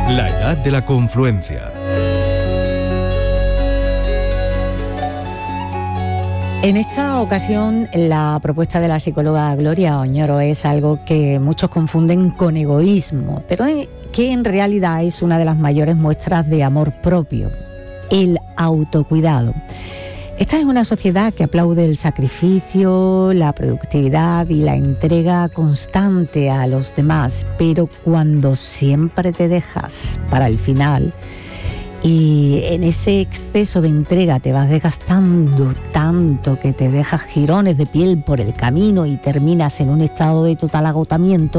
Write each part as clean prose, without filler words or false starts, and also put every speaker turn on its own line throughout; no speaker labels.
La edad de la confluencia.
En esta ocasión, la propuesta de la psicóloga Gloria Oñoro es algo que muchos confunden con egoísmo, pero que en realidad es una de las mayores muestras de amor propio, el autocuidado. Esta es una sociedad que aplaude el sacrificio, la productividad y la entrega constante a los demás, pero cuando siempre te dejas para el final y en ese exceso de entrega te vas desgastando tanto que te dejas jirones de piel por el camino y terminas en un estado de total agotamiento,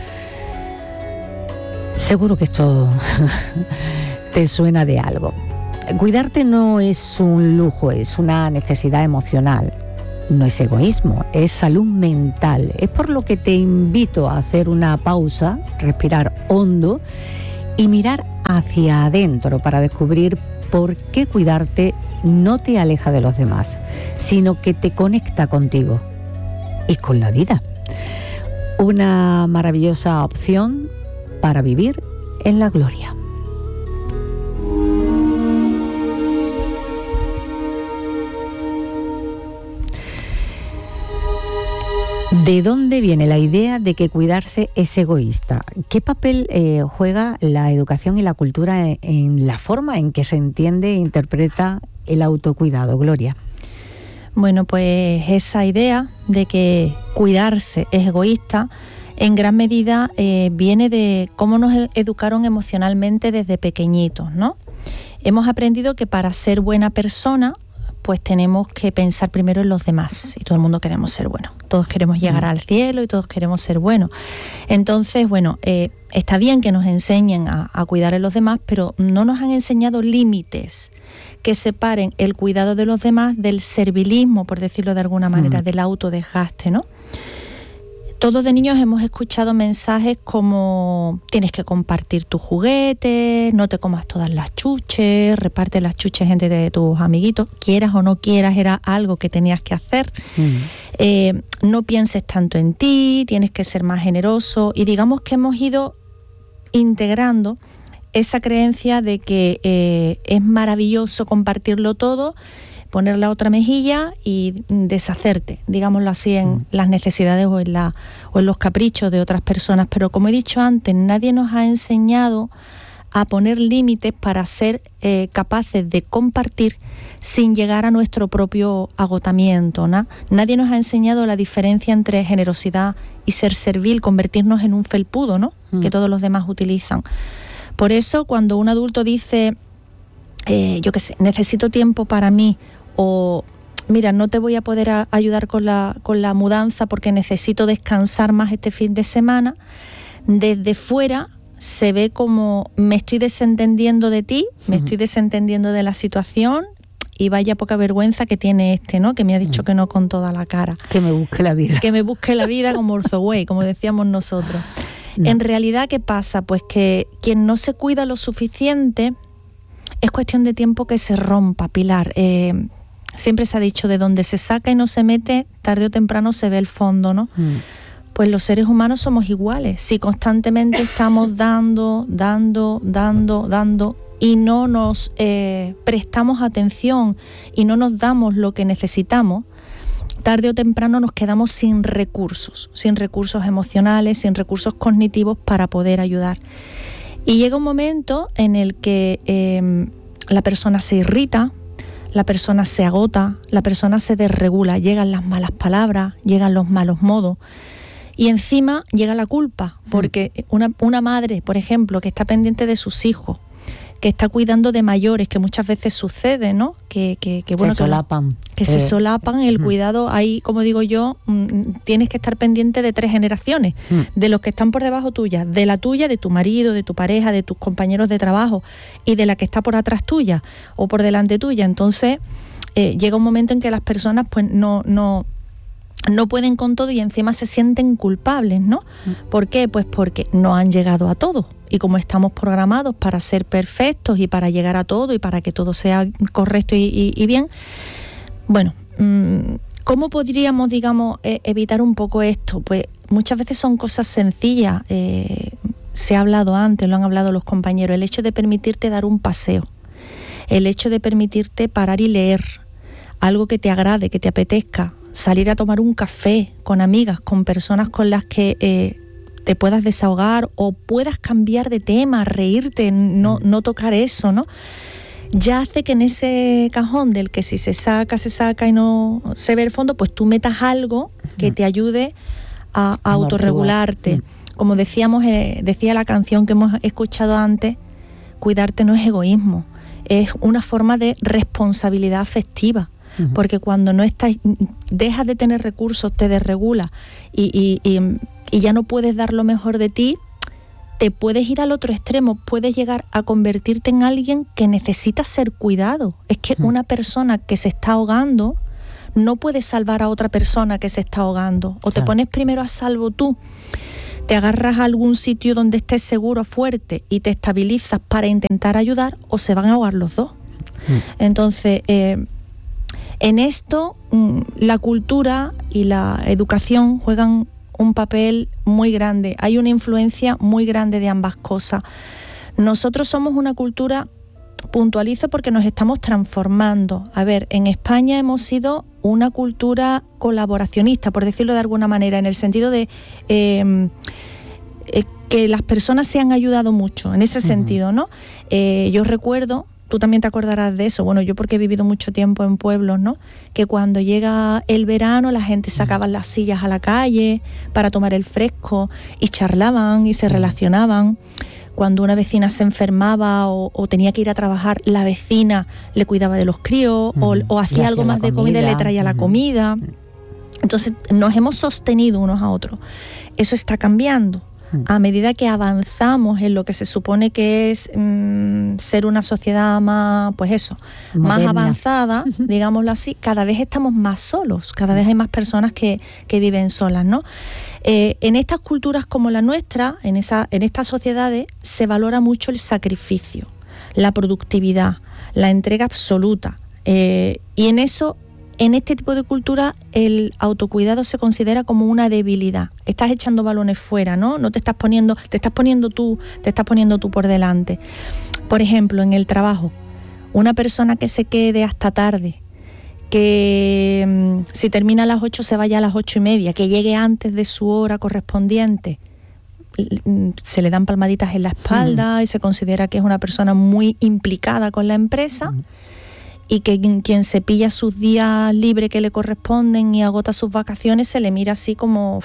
seguro que esto te suena de algo. Cuidarte no es un lujo, es una necesidad emocional. No es egoísmo, es salud mental. Es por lo que te invito a hacer una pausa, respirar hondo y mirar hacia adentro para descubrir por qué cuidarte no te aleja de los demás, sino que te conecta contigo y con la vida. Una maravillosa opción para vivir en la gloria. ¿De dónde viene la idea de que cuidarse es egoísta? ¿Qué papel juega la educación y la cultura en la forma en que se entiende e interpreta el autocuidado, Gloria?
Bueno, pues esa idea de que cuidarse es egoísta, en gran medida viene de cómo nos educaron emocionalmente desde pequeñitos, ¿no? Hemos aprendido que para ser buena persona, pues tenemos que pensar primero en los demás, y todo el mundo queremos ser buenos, todos queremos llegar al cielo y todos queremos ser buenos. Entonces, bueno, está bien que nos enseñen a cuidar a los demás, pero no nos han enseñado límites que separen el cuidado de los demás del servilismo, por decirlo de alguna manera, del autodesgaste, ¿no? Todos de niños hemos escuchado mensajes como tienes que compartir tus juguetes, no te comas todas las chuches, reparte las chuches entre tus amiguitos, quieras o no quieras, era algo que tenías que hacer. No pienses tanto en ti, tienes que ser más generoso, y digamos que hemos ido integrando esa creencia de que es maravilloso compartirlo todo, poner la otra mejilla y deshacerte, digámoslo así, en las necesidades o en los caprichos de otras personas. Pero como he dicho antes, nadie nos ha enseñado a poner límites para ser capaces de compartir sin llegar a nuestro propio agotamiento, ¿no? Nadie nos ha enseñado la diferencia entre generosidad y ser servil, convertirnos en un felpudo, ¿no? Que todos los demás utilizan. Por eso, cuando un adulto dice, yo qué sé, necesito tiempo para mí, o mira, no te voy a poder ayudar con la mudanza porque necesito descansar más este fin de semana, desde fuera se ve como me estoy desentendiendo de ti, me estoy desentendiendo de la situación, y vaya poca vergüenza que tiene ¿no? Que me ha dicho que no con toda la cara.
Que me busque la vida. Que
me busque la vida como Urzogüey, como decíamos nosotros. No. En realidad, ¿qué pasa? Pues que quien no se cuida lo suficiente, es cuestión de tiempo que se rompa, Pilar. Siempre se ha dicho, de donde se saca y no se mete, tarde o temprano se ve el fondo, ¿no? Pues los seres humanos somos iguales. Si constantemente estamos dando y no nos prestamos atención y no nos damos lo que necesitamos, tarde o temprano nos quedamos sin recursos emocionales, sin recursos cognitivos para poder ayudar. Y llega un momento en el que la persona se irrita, la persona se agota, la persona se desregula, llegan las malas palabras, llegan los malos modos, y encima llega la culpa, porque una madre, por ejemplo, que está pendiente de sus hijos, que está cuidando de mayores, que muchas veces sucede, ¿no? Que bueno, se solapan el cuidado. Ahí, como digo yo, tienes que estar pendiente de 3 generaciones, de los que están por debajo tuya, de tu marido, de tu pareja, de tus compañeros de trabajo, y de la que está por atrás tuya o por delante tuya. Entonces llega un momento en que las personas pues no pueden con todo y encima se sienten culpables, ¿no? ¿Por qué? Pues porque no han llegado a todo. Y como estamos programados para ser perfectos y para llegar a todo y para que todo sea correcto y bien, bueno, ¿cómo podríamos, digamos, evitar un poco esto? Pues muchas veces son cosas sencillas. se ha hablado antes, lo han hablado los compañeros, el hecho de permitirte dar un paseo, el hecho de permitirte parar y leer algo que te agrade, que te apetezca, salir a tomar un café con amigas, con personas con las que te puedas desahogar o puedas cambiar de tema, reírte, no tocar eso, ¿no? Ya hace que en ese cajón del que si se saca y no se ve el fondo, pues tú metas algo que te ayude a autorregularte. Como decíamos, decía la canción que hemos escuchado antes, cuidarte no es egoísmo, es una forma de responsabilidad afectiva. Porque cuando no estás, dejas de tener recursos, te desregula y ya no puedes dar lo mejor de ti, te puedes ir al otro extremo, puedes llegar a convertirte en alguien que necesita ser cuidado. Es que una persona que se está ahogando no puede salvar a otra persona que se está ahogando. O te pones primero a salvo tú, te agarras a algún sitio donde estés seguro, fuerte y te estabilizas para intentar ayudar, o se van a ahogar los dos. Entonces, en esto, la cultura y la educación juegan un papel muy grande. Hay una influencia muy grande de ambas cosas. Nosotros somos una cultura, puntualizo porque nos estamos transformando. A ver, en España hemos sido una cultura colaboracionista, por decirlo de alguna manera, en el sentido de que las personas se han ayudado mucho, en ese sentido, ¿no? Yo recuerdo... Tú también te acordarás de eso, bueno, yo porque he vivido mucho tiempo en pueblos, ¿no? Que cuando llega el verano la gente sacaba las sillas a la calle para tomar el fresco y charlaban y se relacionaban. Cuando una vecina se enfermaba o tenía que ir a trabajar, la vecina le cuidaba de los críos o hacía algo más de comida y le traía la comida. Entonces nos hemos sostenido unos a otros. Eso está cambiando. A medida que avanzamos en lo que se supone que es ser una sociedad más, pues eso, moderna, más avanzada, digámoslo así, cada vez estamos más solos, cada vez hay más personas que viven solas, ¿no? En estas culturas como la nuestra, en estas sociedades, se valora mucho el sacrificio, la productividad, la entrega absoluta, y en este tipo de cultura el autocuidado se considera como una debilidad. Estás echando balones fuera, ¿no? No te estás poniendo tú por delante. Por ejemplo, en el trabajo, una persona que se quede hasta tarde, que si termina a las 8 se vaya a las 8:30, que llegue antes de su hora correspondiente, se le dan palmaditas en la espalda y se considera que es una persona muy implicada con la empresa. Y que quien se pilla sus días libres que le corresponden y agota sus vacaciones se le mira así como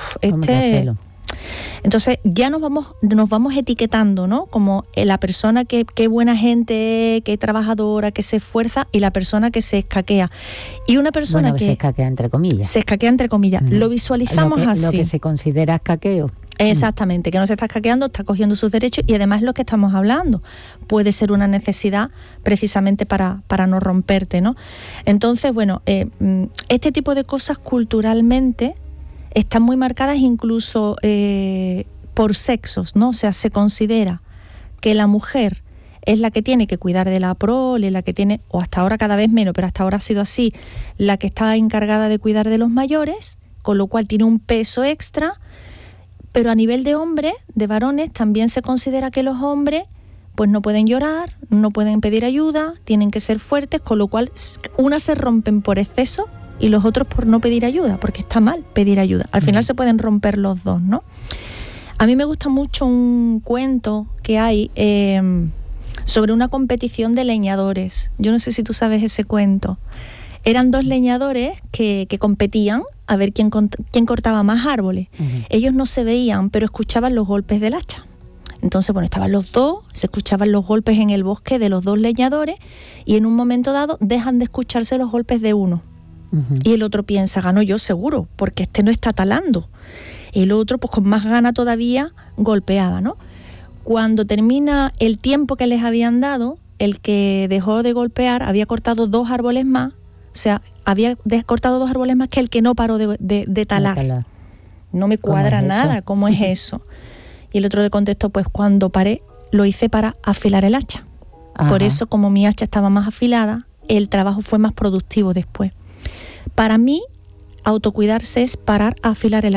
Entonces ya nos vamos etiquetando, ¿no? Como la persona que buena gente, que trabajadora, que se esfuerza, y la persona que se escaquea. Y una persona que se escaquea entre comillas. Se escaquea entre comillas. Lo visualizamos así. Lo que se considera escaqueo. Exactamente, que no se está escaqueando, está cogiendo sus derechos, y además lo que estamos hablando puede ser una necesidad precisamente para no romperte, ¿no? Entonces, bueno, este tipo de cosas culturalmente están muy marcadas incluso por sexos, ¿no? O sea, se considera que la mujer es la que tiene que cuidar de la prole, la que tiene, o hasta ahora cada vez menos, pero hasta ahora ha sido así, la que está encargada de cuidar de los mayores, con lo cual tiene un peso extra. Pero a nivel de hombres, de varones, también se considera que los hombres pues no pueden llorar, no pueden pedir ayuda, tienen que ser fuertes, con lo cual unas se rompen por exceso y los otros por no pedir ayuda, porque está mal pedir ayuda. Al final se pueden romper los dos, ¿no? A mí me gusta mucho un cuento que hay sobre una competición de leñadores. Yo no sé si tú sabes ese cuento. Eran dos leñadores que competían a ver quién cortaba más árboles. Ellos no se veían, pero escuchaban los golpes del hacha. Entonces, bueno, estaban los dos, se escuchaban los golpes en el bosque de los dos leñadores, y en un momento dado dejan de escucharse los golpes de uno. Y el otro piensa, gano yo seguro, porque este no está talando. El otro, pues con más gana todavía, golpeaba, ¿no? Cuando termina el tiempo que les habían dado, el que dejó de golpear había cortado 2 árboles más. O sea, había cortado 2 árboles más que el que no paró de talar. No me cuadra nada, ¿cómo es eso? Y el otro le contestó, pues cuando paré, lo hice para afilar el hacha. Por eso, como mi hacha estaba más afilada, el trabajo fue más productivo después. Para mí, autocuidarse es parar a afilar el hacha.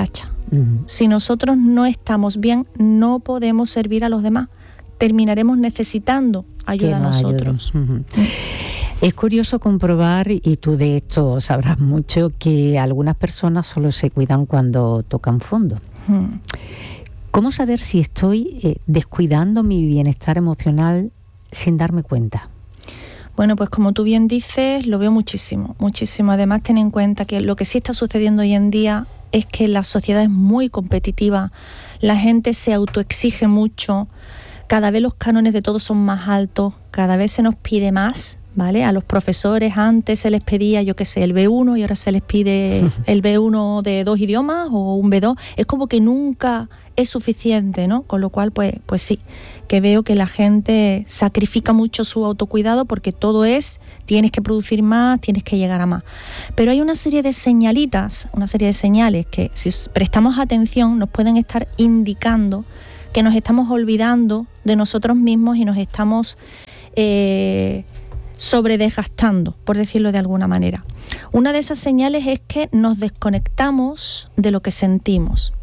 Si nosotros no estamos bien, no podemos servir a los demás. Terminaremos necesitando ayuda a nosotros.
Es curioso comprobar, y tú de esto sabrás mucho, que algunas personas solo se cuidan cuando tocan fondo. ¿Cómo saber si estoy descuidando mi bienestar emocional sin darme cuenta?
Bueno, pues como tú bien dices, lo veo muchísimo, muchísimo. Además, ten en cuenta que lo que sí está sucediendo hoy en día es que la sociedad es muy competitiva, la gente se autoexige mucho, cada vez los cánones de todos son más altos, cada vez se nos pide más, ¿vale? A los profesores antes se les pedía, yo qué sé, el B1 y ahora se les pide el B1 de 2 idiomas o un B2. Es como que nunca es suficiente, ¿no? Con lo cual, pues sí, que veo que la gente sacrifica mucho su autocuidado porque todo es, tienes que producir más, tienes que llegar a más. Pero hay una serie de señalitas, una serie de señales que si prestamos atención nos pueden estar indicando que nos estamos olvidando de nosotros mismos y nos estamos sobredesgastando, por decirlo de alguna manera. Una de esas señales es que nos desconectamos de lo que sentimos.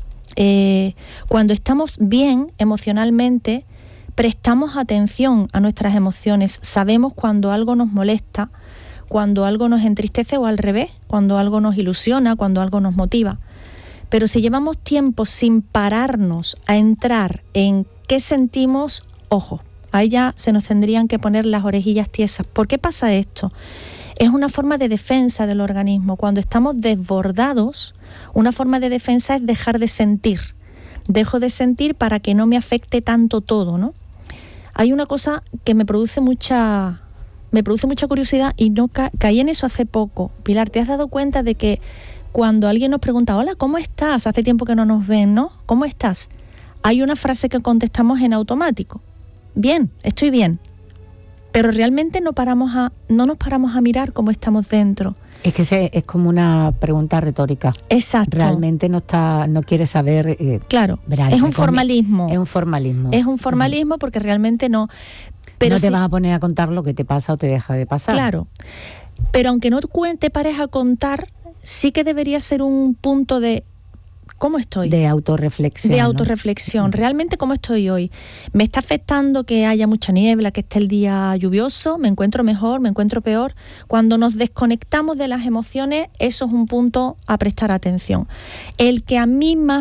Cuando estamos bien emocionalmente, prestamos atención a nuestras emociones, sabemos cuando algo nos molesta, cuando algo nos entristece o al revés, cuando algo nos ilusiona, cuando algo nos motiva. Pero si llevamos tiempo sin pararnos a entrar en qué sentimos, ojo, ahí ya se nos tendrían que poner las orejillas tiesas. ¿Por qué pasa esto? Es una forma de defensa del organismo. Cuando estamos desbordados, una forma de defensa es dejar de sentir. Dejo de sentir para que no me afecte tanto todo, ¿no? Hay una cosa que me produce mucha curiosidad y no caí en eso hace poco. Pilar, ¿te has dado cuenta de que cuando alguien nos pregunta, hola, ¿cómo estás? Hace tiempo que no nos ven, ¿no? ¿Cómo estás? Hay una frase que contestamos en automático. Bien, estoy bien. Pero realmente no nos paramos a mirar cómo estamos dentro.
Es que es como una pregunta retórica.
Exacto.
Realmente no quiere saber.
Claro, es un formalismo.
Es un formalismo.
Es un formalismo porque realmente no.
Pero no te vas a poner a contar lo que te pasa o te deja de pasar.
Claro. Pero aunque no te pares a contar, sí que debería ser un punto de ¿cómo estoy?
De autorreflexión.
De autorreflexión. ¿Realmente cómo estoy hoy? ¿Me está afectando que haya mucha niebla, que esté el día lluvioso? ¿Me encuentro mejor? ¿Me encuentro peor? Cuando nos desconectamos de las emociones, eso es un punto a prestar atención. El que a mí más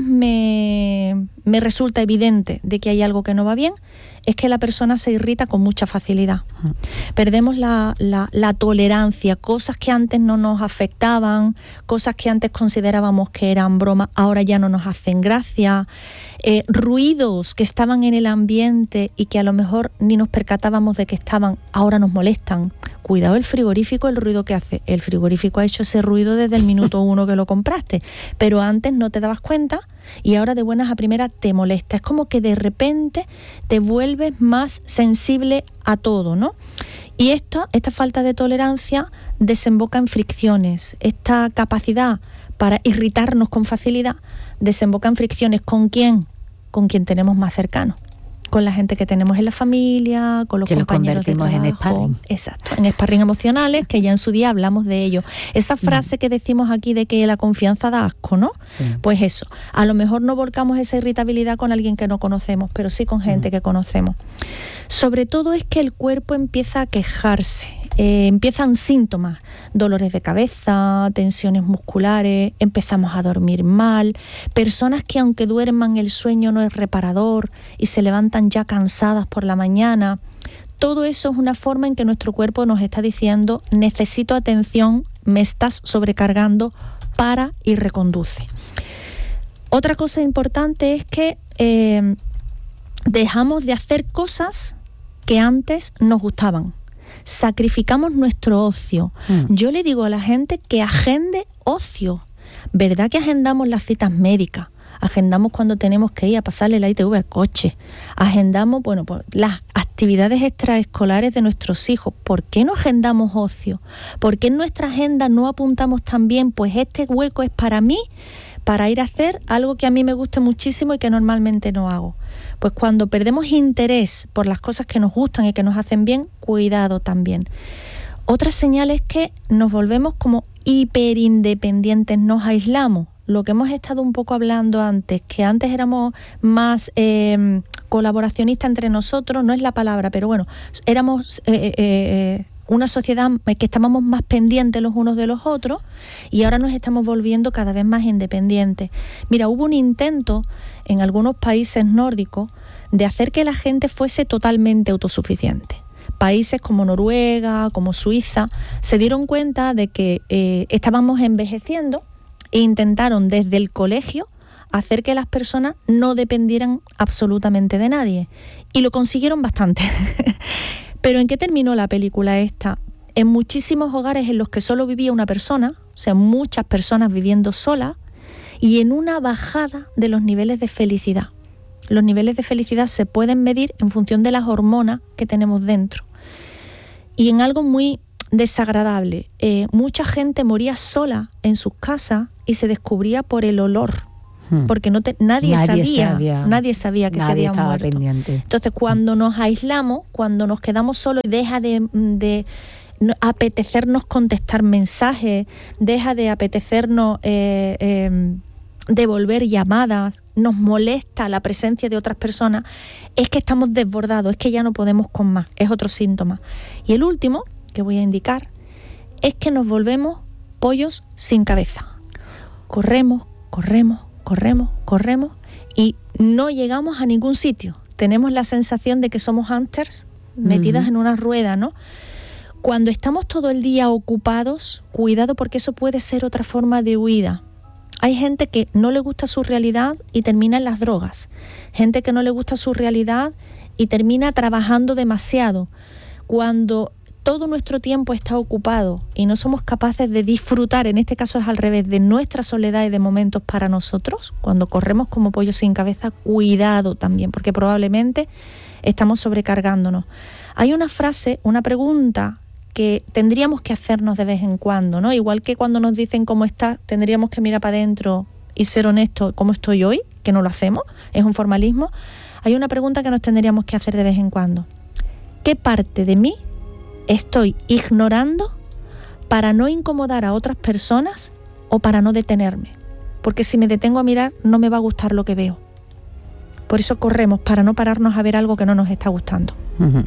me resulta evidente de que hay algo que no va bien es que la persona se irrita con mucha facilidad. Perdemos la tolerancia, cosas que antes no nos afectaban, cosas que antes considerábamos que eran bromas, ahora ya no nos hacen gracia, ruidos que estaban en el ambiente y que a lo mejor ni nos percatábamos de que estaban, ahora nos molestan. Cuidado el frigorífico, el ruido que hace. El frigorífico ha hecho ese ruido desde el minuto 1 que lo compraste, pero antes no te dabas cuenta y ahora de buenas a primeras te molesta. Es como que de repente te vuelves más sensible a todo, ¿no? Y esta falta de tolerancia desemboca en fricciones. Esta capacidad para irritarnos con facilidad desemboca en fricciones. ¿Con quién? Con quien tenemos más cercano. Con la gente que tenemos en la familia, con los compañeros de trabajo.
En sparring.
Exacto, en sparring emocionales, que ya en su día hablamos de ello. Esa frase que decimos aquí de que la confianza da asco, ¿no?
Sí.
Pues eso, a lo mejor no volcamos esa irritabilidad con alguien que no conocemos, pero sí con gente que conocemos. Sobre todo es que el cuerpo empieza a quejarse, empiezan síntomas, dolores de cabeza, tensiones musculares, empezamos a dormir mal, personas que aunque duerman el sueño no es reparador y se levantan ya cansadas por la mañana. Todo eso es una forma en que nuestro cuerpo nos está diciendo necesito atención, me estás sobrecargando, para y reconduce. Otra cosa importante es que dejamos de hacer cosas que antes nos gustaban. Sacrificamos nuestro ocio. Yo le digo a la gente que agende ocio. ¿Verdad que agendamos las citas médicas? Agendamos cuando tenemos que ir a pasarle la ITV al coche. Agendamos, pues, las actividades extraescolares de nuestros hijos. ¿Por qué no agendamos ocio? ¿Por qué en nuestra agenda no apuntamos también, pues este hueco es para mí, para ir a hacer algo que a mí me guste muchísimo y que normalmente no hago? Pues cuando perdemos interés por las cosas que nos gustan y que nos hacen bien, cuidado también. Otra señal es que nos volvemos como hiperindependientes, nos aislamos. lo que hemos estado un poco hablando antes, que antes éramos más colaboracionistas entre nosotros, no es la palabra, pero bueno, éramos una sociedad que estábamos más pendientes los unos de los otros, y ahora nos estamos volviendo cada vez más independientes. Mira, hubo un intento en algunos países nórdicos de hacer que la gente fuese totalmente autosuficiente. Países como Noruega, como Suiza, se dieron cuenta de que estábamos envejeciendo e intentaron desde el colegio hacer que las personas no dependieran absolutamente de nadie. Y lo consiguieron bastante. Pero ¿en qué terminó la película esta? En muchísimos hogares en los que solo vivía una persona, o sea, muchas personas viviendo solas, y en una bajada de los niveles de felicidad. Los niveles de felicidad se pueden medir en función de las hormonas que tenemos dentro. Y en algo muy desagradable, mucha gente moría sola en sus casas y se descubría por el olor, porque nadie sabía que se habían muerto. Pendiente. Entonces, cuando nos aislamos, cuando nos quedamos solos, deja de apetecernos contestar mensajes, deja de apetecernos devolver llamadas, nos molesta la presencia de otras personas, es que estamos desbordados, es que ya no podemos con más, es otro síntoma. Y el último que voy a indicar es que nos volvemos pollos sin cabeza. Corremos y no llegamos a ningún sitio. Tenemos la sensación de que somos hunters metidas en una rueda, ¿no? Cuando estamos todo el día ocupados, cuidado, porque eso puede ser otra forma de huida. Hay gente que no le gusta su realidad y termina en las drogas. Gente que no le gusta su realidad y termina trabajando demasiado. Cuando todo nuestro tiempo está ocupado y no somos capaces de disfrutar, en este caso es al revés, de nuestra soledad y de momentos para nosotros, cuando corremos como pollos sin cabeza, cuidado también, porque probablemente estamos sobrecargándonos. Hay una frase, una pregunta que tendríamos que hacernos de vez en cuando, ¿no? Igual que cuando nos dicen cómo estás, tendríamos que mirar para adentro y ser honestos, ¿cómo estoy hoy? Que no lo hacemos, es un formalismo. Hay una pregunta que nos tendríamos que hacer de vez en cuando. ¿Qué parte de mí estoy ignorando para no incomodar a otras personas o para no detenerme? Porque si me detengo a mirar, no me va a gustar lo que veo. Por eso corremos, para no pararnos a ver algo que no nos está gustando.
Uh-huh.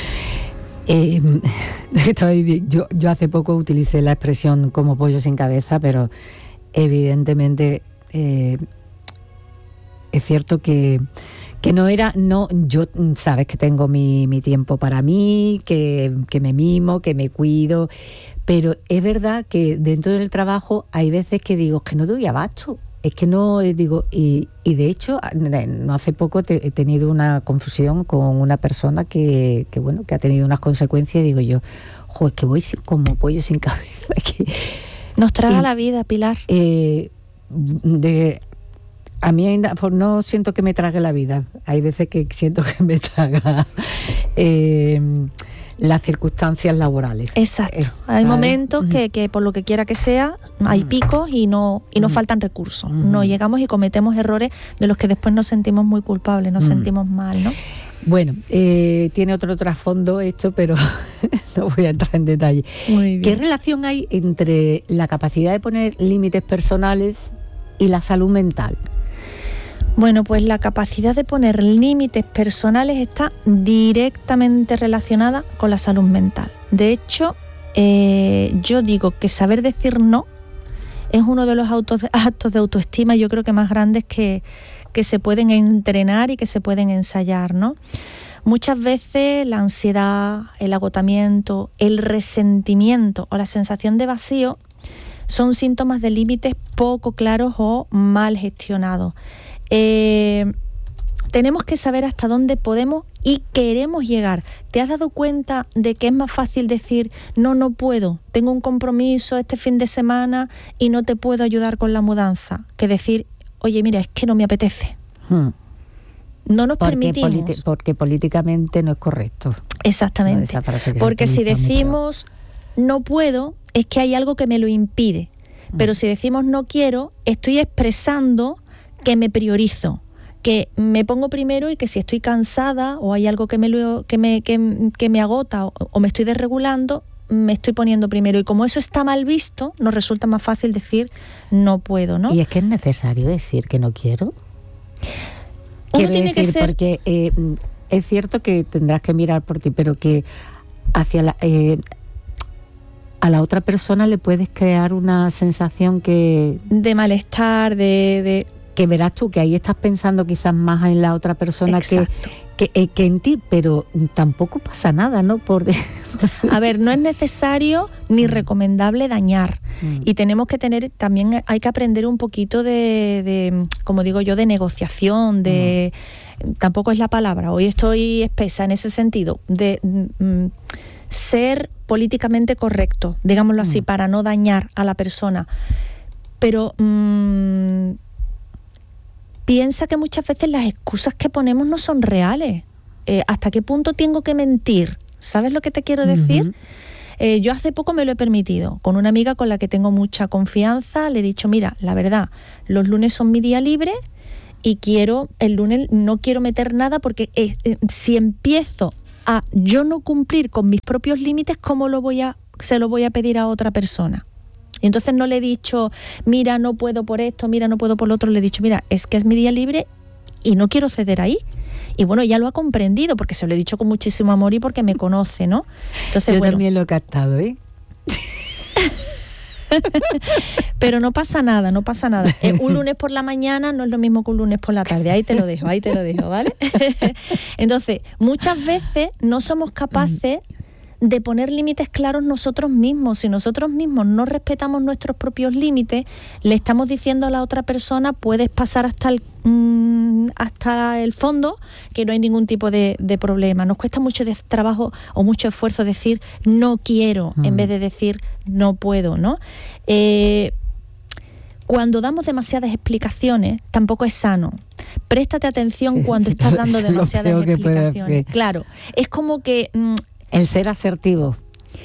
Yo hace poco utilicé la expresión como pollo sin cabeza, pero evidentemente es cierto que yo sabes que tengo mi tiempo para mí, que me mimo, que me cuido, pero es verdad que dentro del trabajo hay veces que digo que no doy abasto. Es que no, digo, y de hecho, no hace poco he tenido una confusión con una persona que ha tenido unas consecuencias, y digo yo, es que voy como pollo sin cabeza.
Nos traga la vida, Pilar.
A mí no siento que me trague la vida. Hay veces que siento que me traga las circunstancias laborales.
Exacto. Hay momentos que por lo que quiera que sea, hay picos y nos faltan recursos. No llegamos y cometemos errores de los que después nos sentimos muy culpables, nos sentimos mal, ¿no?
Bueno, tiene otro trasfondo esto, pero no voy a entrar en detalle.
Muy bien.
¿Qué relación hay entre la capacidad de poner límites personales y la salud mental?
Bueno, pues la capacidad de poner límites personales está directamente relacionada con la salud mental. De hecho, yo digo que saber decir no es uno de los actos de autoestima, yo creo que más grandes que se pueden entrenar y que se pueden ensayar, ¿no? Muchas veces la ansiedad, el agotamiento, el resentimiento o la sensación de vacío son síntomas de límites poco claros o mal gestionados. Tenemos que saber hasta dónde podemos y queremos llegar. ¿Te has dado cuenta de que es más fácil decir no puedo, tengo un compromiso este fin de semana y no te puedo ayudar con la mudanza, que decir, oye, mira, es que no me apetece? No nos permitimos.
Porque políticamente no es correcto.
Exactamente.
No,
porque si decimos no puedo, es que hay algo que me lo impide. Pero si decimos no quiero, estoy expresando que me priorizo, que me pongo primero y que si estoy cansada o hay algo que me agota o me estoy desregulando, me estoy poniendo primero, y como eso está mal visto, nos resulta más fácil decir no puedo, ¿no?
Y es que es necesario decir que no quiero.
Uno tiene que ser...
Porque es cierto que tendrás que mirar por ti, pero que hacia a la otra persona le puedes crear una sensación de
malestar, de
que verás tú que ahí estás pensando quizás más en la otra persona que en ti, pero tampoco pasa nada, ¿no?
A ver, no es necesario ni recomendable dañar. Y tenemos que también hay que aprender un poquito de como digo yo, de negociación, tampoco es la palabra, hoy estoy espesa en ese sentido, de ser políticamente correcto, digámoslo así, para no dañar a la persona. Pero piensa que muchas veces las excusas que ponemos no son reales. ¿Hasta qué punto tengo que mentir? ¿Sabes lo que te quiero decir? Yo hace poco me lo he permitido. Con una amiga con la que tengo mucha confianza, le he dicho, mira, la verdad, los lunes son mi día libre y el lunes no quiero meter nada porque si empiezo a yo no cumplir con mis propios límites, ¿cómo se lo voy a pedir a otra persona? Y entonces no le he dicho, mira, no puedo por esto, mira, no puedo por lo otro. Le he dicho, mira, es que es mi día libre y no quiero ceder ahí. Y bueno, ella lo ha comprendido porque se lo he dicho con muchísimo amor y porque me conoce, ¿no? Entonces,
yo también lo he captado, ¿eh?
Pero no pasa nada, no pasa nada. Un lunes por la mañana no es lo mismo que un lunes por la tarde. Ahí te lo dejo, ¿vale? Entonces, muchas veces no somos capaces de poner límites claros nosotros mismos. Si nosotros mismos no respetamos nuestros propios límites, le estamos diciendo a la otra persona, puedes pasar hasta el fondo, que no hay ningún tipo de problema. Nos cuesta mucho trabajo o mucho esfuerzo decir no quiero, en vez de decir no puedo, ¿no? Cuando damos demasiadas explicaciones, tampoco es sano. Préstate atención cuando estás dando demasiadas explicaciones. Claro, es como que...
el ser asertivo.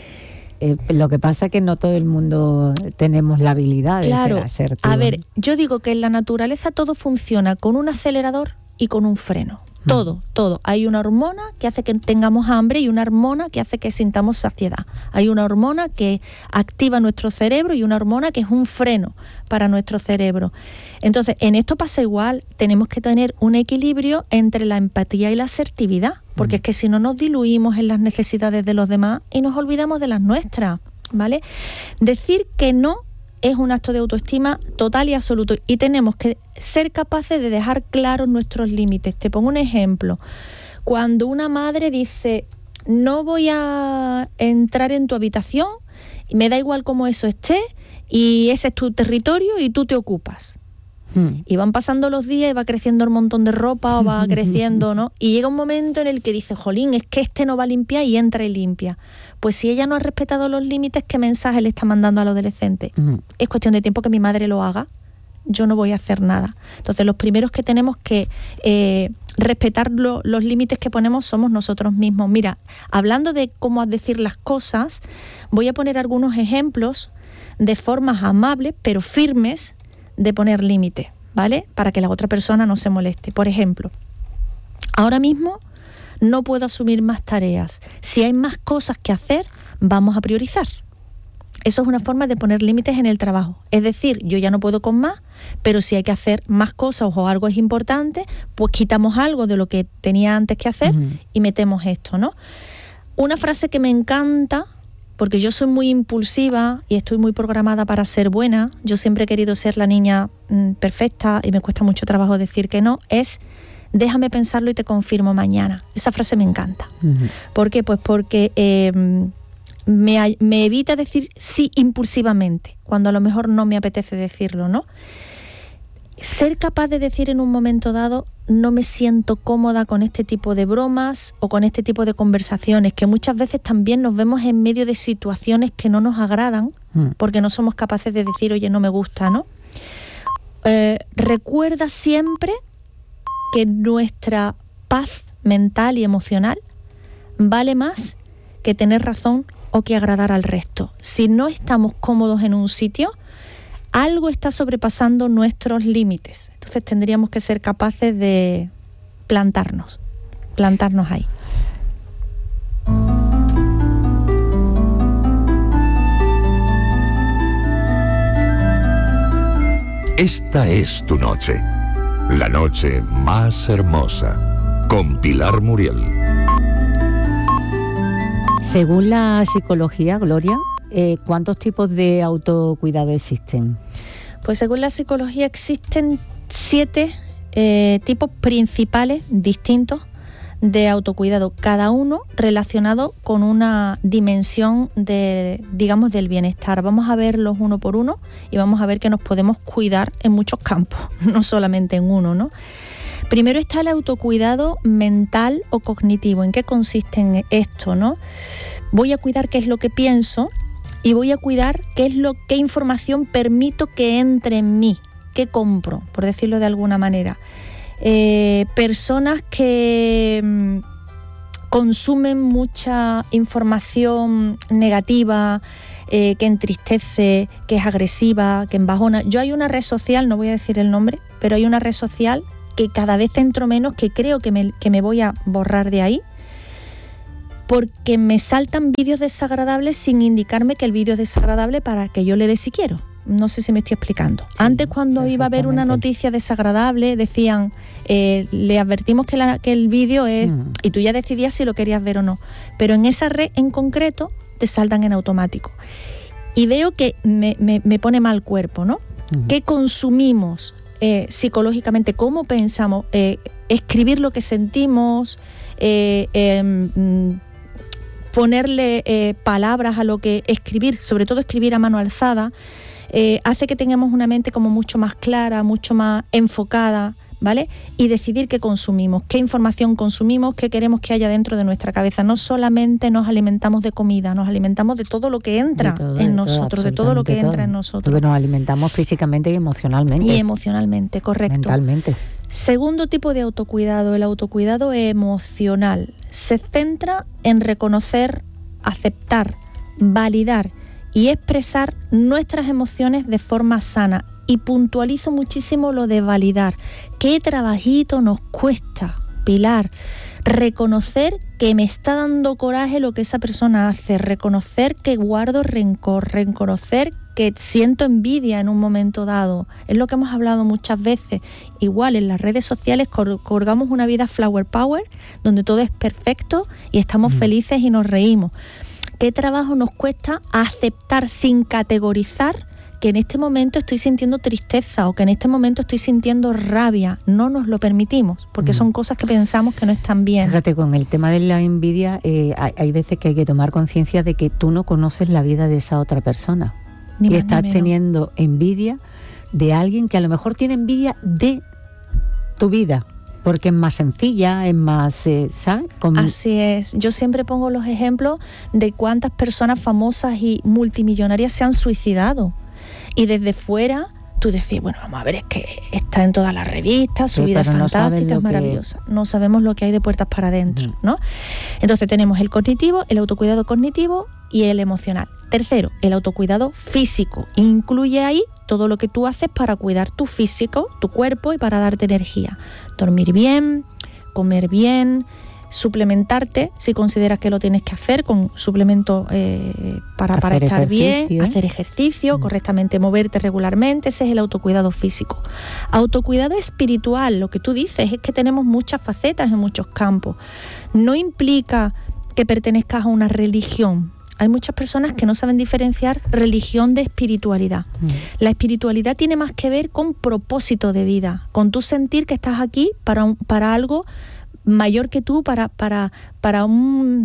Lo que pasa es que no todo el mundo tenemos la habilidad de ser asertivo.
A ver, yo digo que en la naturaleza todo funciona con un acelerador y con un freno. Todo. Hay una hormona que hace que tengamos hambre y una hormona que hace que sintamos saciedad. Hay una hormona que activa nuestro cerebro y una hormona que es un freno para nuestro cerebro. Entonces, en esto pasa igual. Tenemos que tener un equilibrio entre la empatía y la asertividad, porque es que si no nos diluimos en las necesidades de los demás y nos olvidamos de las nuestras, ¿vale? Decir que no es un acto de autoestima total y absoluto, y tenemos que ser capaces de dejar claros nuestros límites. Te pongo un ejemplo. Cuando una madre dice, no voy a entrar en tu habitación, y me da igual cómo eso esté, y ese es tu territorio y tú te ocupas. Y van pasando los días y va creciendo un montón de ropa, o va creciendo, ¿no? Y llega un momento en el que dice, jolín, es que este no va a limpiar, y entra y limpia. Pues si ella no ha respetado los límites, ¿qué mensaje le está mandando al adolescente? Es cuestión de tiempo que mi madre lo haga, yo no voy a hacer nada. Entonces los primeros que tenemos que respetar los límites que ponemos somos nosotros mismos. Mira, hablando de cómo decir las cosas, voy a poner algunos ejemplos de formas amables pero firmes de poner límites, ¿vale? Para que la otra persona no se moleste. Por ejemplo, ahora mismo no puedo asumir más tareas. Si hay más cosas que hacer, vamos a priorizar. Eso es una forma de poner límites en el trabajo. Es decir, yo ya no puedo con más, pero si hay que hacer más cosas o algo es importante, pues quitamos algo de lo que tenía antes que hacer y metemos esto, ¿no? Una frase que me encanta, porque yo soy muy impulsiva y estoy muy programada para ser buena, yo siempre he querido ser la niña perfecta y me cuesta mucho trabajo decir que no, es déjame pensarlo y te confirmo mañana. Esa frase me encanta. ¿Por qué? Pues porque me evita decir sí impulsivamente, cuando a lo mejor no me apetece decirlo, ¿no? Ser capaz de decir en un momento dado, no me siento cómoda con este tipo de bromas o con este tipo de conversaciones, que muchas veces también nos vemos en medio de situaciones que no nos agradan, porque no somos capaces de decir, oye, no me gusta, ¿no? Recuerda siempre que nuestra paz mental y emocional vale más que tener razón o que agradar al resto. Si no estamos cómodos en un sitio, algo está sobrepasando nuestros límites. Entonces tendríamos que ser capaces de plantarnos ahí.
Esta es tu noche. La noche más hermosa. Con Pilar Muriel.
Según la psicología, Gloria, ¿cuántos tipos de autocuidado existen?
Pues según la psicología existen 7 tipos principales distintos de autocuidado, cada uno relacionado con una dimensión del bienestar. Vamos a verlos uno por uno y vamos a ver que nos podemos cuidar en muchos campos, no solamente en uno, ¿no? Primero está el autocuidado mental o cognitivo. ¿En qué consiste en esto, no? Voy a cuidar qué es lo que pienso y voy a cuidar qué información permito que entre en mí, qué compro, por decirlo de alguna manera. Personas que consumen mucha información negativa, que entristece, que es agresiva, que embajona. Yo hay una red social, no voy a decir el nombre, pero hay una red social que cada vez entro menos, que creo que me voy a borrar de ahí, porque me saltan vídeos desagradables sin indicarme que el vídeo es desagradable para que yo le dé si quiero. No sé si me estoy explicando. Sí, antes, cuando iba a ver una noticia desagradable, decían, le advertimos que el vídeo es... Y tú ya decidías si lo querías ver o no. Pero en esa red en concreto te saltan en automático. Y veo que me pone mal cuerpo, ¿no? ¿Qué consumimos psicológicamente? ¿Cómo pensamos? Escribir lo que sentimos, ponerle palabras a lo que escribir, sobre todo escribir a mano alzada, hace que tengamos una mente como mucho más clara, mucho más enfocada, ¿vale? Y decidir qué consumimos, qué información consumimos, qué queremos que haya dentro de nuestra cabeza. No solamente nos alimentamos de comida, nos alimentamos de todo lo que entra en nosotros, de todo lo que entra en nosotros.
Porque nos alimentamos físicamente y emocionalmente.
Y emocionalmente, correcto.
Mentalmente.
Segundo tipo de autocuidado, el autocuidado emocional. Se centra en reconocer, aceptar, validar y expresar nuestras emociones de forma sana. Y puntualizo muchísimo lo de validar. ¿Qué trabajito nos cuesta, Pilar? Reconocer que me está dando coraje lo que esa persona hace, reconocer que guardo rencor, reconocer que siento envidia en un momento dado. Es lo que hemos hablado muchas veces. Igual en las redes sociales colgamos una vida flower power, donde todo es perfecto y estamos felices y nos reímos. ¿Qué trabajo nos cuesta aceptar sin categorizar que en este momento estoy sintiendo tristeza o que en este momento estoy sintiendo rabia? No nos lo permitimos, porque son cosas que pensamos que no están bien.
Fíjate, con el tema de la envidia, hay veces que hay que tomar conciencia de que tú no conoces la vida de esa otra persona. Y estás teniendo envidia de alguien que a lo mejor tiene envidia de tu vida, porque es más sencilla, es más, ¿sabes?
Así es. Yo siempre pongo los ejemplos de cuántas personas famosas y multimillonarias se han suicidado. Y desde fuera tú decías, bueno, vamos a ver, es que está en todas las revistas, su vida es fantástica, es maravillosa. No sabemos lo que hay de puertas para adentro, ¿no? Entonces tenemos el cognitivo, el autocuidado cognitivo y el emocional. Tercero, el autocuidado físico. Incluye ahí todo lo que tú haces para cuidar tu físico, tu cuerpo y para darte energía. Dormir bien, comer bien, suplementarte si consideras que lo tienes que hacer con suplementos para estar bien, hacer ejercicio correctamente, moverte regularmente. Ese es el autocuidado físico. Autocuidado espiritual, lo que tú dices es que tenemos muchas facetas en muchos campos. No implica que pertenezcas a una religión. Hay muchas personas que no saben diferenciar religión de espiritualidad. La espiritualidad tiene más que ver con propósito de vida, con tu sentir que estás aquí para algo mayor que tú, para un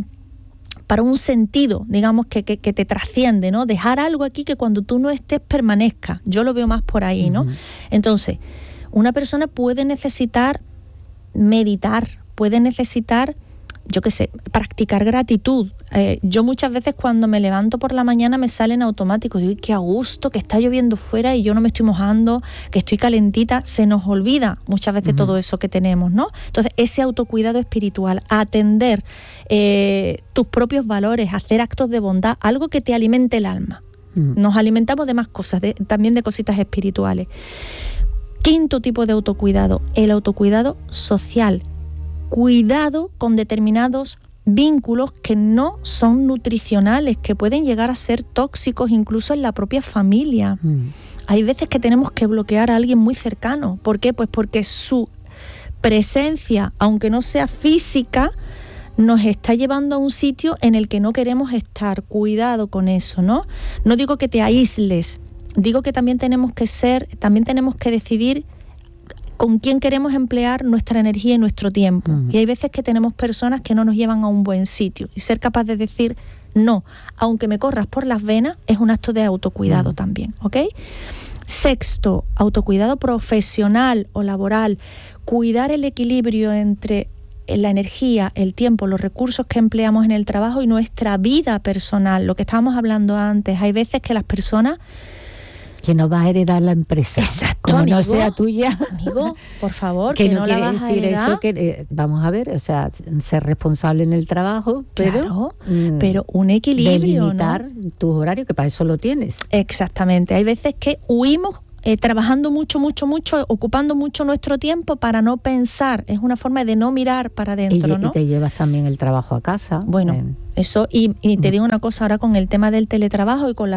sentido, digamos, que te trasciende, ¿no? Dejar algo aquí que cuando tú no estés permanezca. Yo lo veo más por ahí, ¿no? Entonces, una persona puede necesitar meditar, puede necesitar, yo qué sé, practicar gratitud. Yo muchas veces cuando me levanto por la mañana me sale en automático, digo, qué a gusto, que está lloviendo fuera y yo no me estoy mojando, que estoy calentita. Se nos olvida muchas veces todo eso que tenemos, ¿no? Entonces, ese autocuidado espiritual, atender tus propios valores, hacer actos de bondad, algo que te alimente el alma. Nos alimentamos de más cosas, también de cositas espirituales. Quinto tipo de autocuidado, el autocuidado social. Cuidado con determinados vínculos que no son nutricionales, que pueden llegar a ser tóxicos incluso en la propia familia. Hay veces que tenemos que bloquear a alguien muy cercano. ¿Por qué? Pues porque su presencia, aunque no sea física, nos está llevando a un sitio en el que no queremos estar. Cuidado con eso, ¿no? No digo que te aísles, digo que también tenemos que decidir con quién queremos emplear nuestra energía y nuestro tiempo. Y hay veces que tenemos personas que no nos llevan a un buen sitio, y ser capaz de decir no, aunque me corras por las venas, es un acto de autocuidado también, ¿ok? Sexto, autocuidado profesional o laboral. Cuidar el equilibrio entre la energía, el tiempo, los recursos que empleamos en el trabajo y nuestra vida personal. Lo que estábamos hablando antes, hay veces que las personas...
Que no vas a heredar la empresa.
Exacto,
como
amigo,
no sea tuya.
Amigo, por favor,
que
no
quiere
la vas a
decir
heredar.
eso que vamos a ver, o sea, ser responsable en el trabajo, pero
claro, pero un equilibrio,
delimitar, ¿no?, tus horarios, que para eso lo tienes.
Exactamente. Hay veces que huimos trabajando mucho, ocupando mucho nuestro tiempo para no pensar. Es una forma de no mirar para adentro, ¿no?
Y te llevas también el trabajo a casa.
Bueno, eso, y te digo una cosa ahora con el tema del teletrabajo y con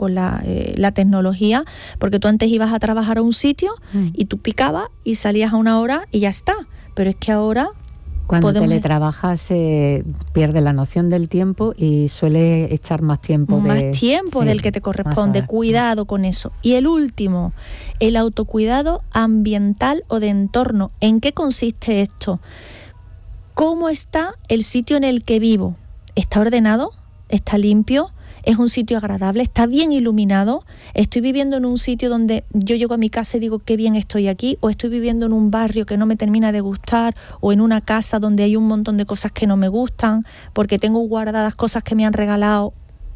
la tecnología, porque tú antes ibas a trabajar a un sitio y tú picabas y salías a una hora y ya está. Pero es que ahora...
Cuando teletrabajas se pierde la noción del tiempo y suele echar más tiempo.
Del que te corresponde. Cuidado con eso. Y el último, el autocuidado ambiental o de entorno. ¿En qué consiste esto? ¿Cómo está el sitio en el que vivo? ¿Está ordenado? ¿Está limpio? ¿Es un sitio agradable? ¿Está bien iluminado? ¿Estoy viviendo en un sitio donde yo llego a mi casa y digo qué bien estoy aquí? ¿O estoy viviendo en un barrio que no me termina de gustar? ¿O en una casa donde hay un montón de cosas que no me gustan? Porque tengo guardadas cosas que me han regalado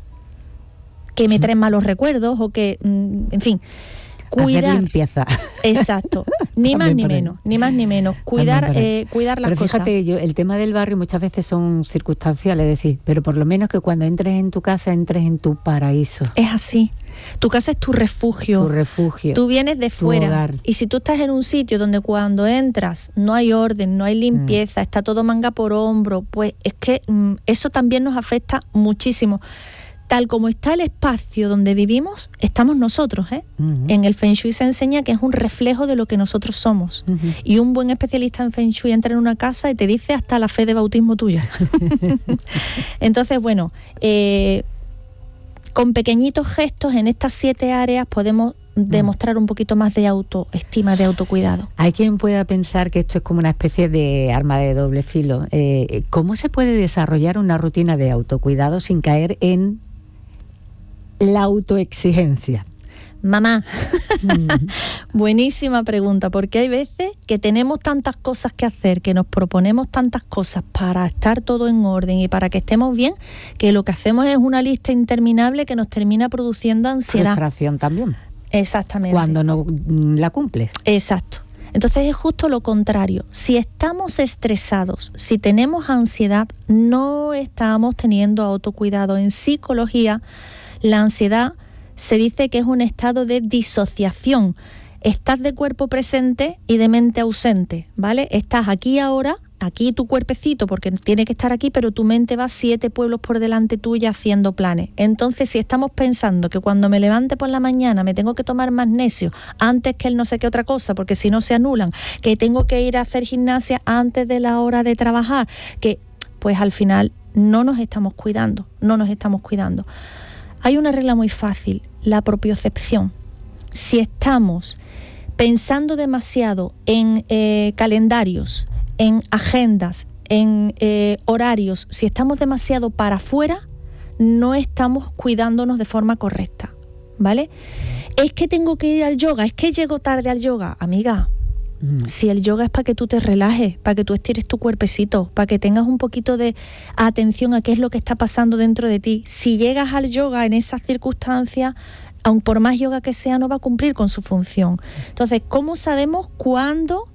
que me traen malos recuerdos o que, en fin... Cuidar.
Hacer limpieza.
Exacto. Ni más ni menos. Cuidar las cosas.
Pero fíjate, el tema del barrio muchas veces son circunstanciales, es decir, pero por lo menos que cuando entres en tu casa, entres en tu paraíso.
Es así. Tu casa es tu refugio.
Tu refugio.
Tú vienes de fuera.
Hogar.
Y si tú estás en un sitio donde cuando entras no hay orden, no hay limpieza, está todo manga por hombro, pues es que eso también nos afecta muchísimo. Tal como está el espacio donde vivimos, estamos nosotros, ¿eh? En el Feng Shui se enseña que es un reflejo de lo que nosotros somos. Y un buen especialista en Feng Shui entra en una casa y te dice hasta la fe de bautismo tuya. Entonces, bueno, con pequeñitos gestos en estas 7 áreas podemos demostrar un poquito más de autoestima, de autocuidado.
Hay quien pueda pensar que esto es como una especie de arma de doble filo. ¿Cómo se puede desarrollar una rutina de autocuidado sin caer en la autoexigencia?
Mamá, buenísima pregunta, porque hay veces que tenemos tantas cosas que hacer, que nos proponemos tantas cosas para estar todo en orden y para que estemos bien, que lo que hacemos es una lista interminable que nos termina produciendo ansiedad.
Frustración también.
Exactamente.
Cuando no la cumples.
Exacto. Entonces es justo lo contrario. Si estamos estresados, si tenemos ansiedad, no estamos teniendo autocuidado. En psicología, la ansiedad se dice que es un estado de disociación. Estás de cuerpo presente y de mente ausente, ¿vale? Estás aquí ahora, aquí tu cuerpecito, porque tiene que estar aquí, pero tu mente va 7 pueblos por delante tuya haciendo planes. Entonces, si estamos pensando que cuando me levante por la mañana me tengo que tomar magnesio antes que el no sé qué otra cosa, porque si no se anulan, que tengo que ir a hacer gimnasia antes de la hora de trabajar, que pues al final no nos estamos cuidando. Hay una regla muy fácil, la propiocepción. Si estamos pensando demasiado en calendarios, en agendas, en horarios, si estamos demasiado para afuera, no estamos cuidándonos de forma correcta, ¿vale? Es que tengo que ir al yoga, es que llego tarde al yoga. Amiga, si el yoga es para que tú te relajes, para que tú estires tu cuerpecito, para que tengas un poquito de atención a qué es lo que está pasando dentro de ti. Si llegas al yoga en esas circunstancias, aun por más yoga que sea, no va a cumplir con su función. Entonces, ¿cómo sabemos cuándo